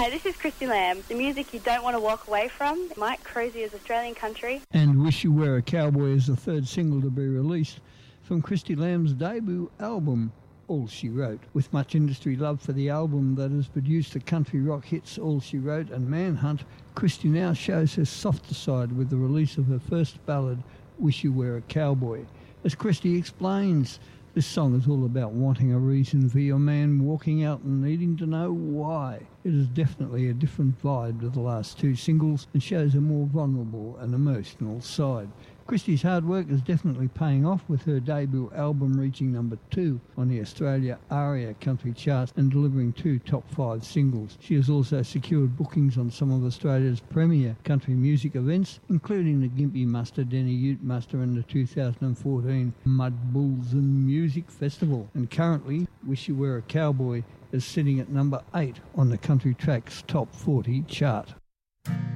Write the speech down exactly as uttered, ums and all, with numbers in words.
Hi, this is Christy Lamb. The music you don't want to walk away from. Mike Crozier's Australian Country. And Wish You Were a Cowboy is the third single to be released from Christy Lamb's debut album, All She Wrote. With much industry love for the album that has produced the country rock hits All She Wrote and Manhunt, Christy now shows her softer side with the release of her first ballad, Wish You Were a Cowboy. As Christy explains, this song is all about wanting a reason for your man walking out and needing to know why. It is definitely a different vibe to the last two singles and shows a more vulnerable and emotional side. Christy's hard work is definitely paying off, with her debut album reaching number two on the Australia ARIA country charts and delivering two top five singles. She has also secured bookings on some of Australia's premier country music events, including the Gympie Muster, Denny Ute Muster and the two thousand fourteen Mud Bulls and Music Festival. And currently, Wish You Were a Cowboy is sitting at number eight on the Country Tracks Top forty chart.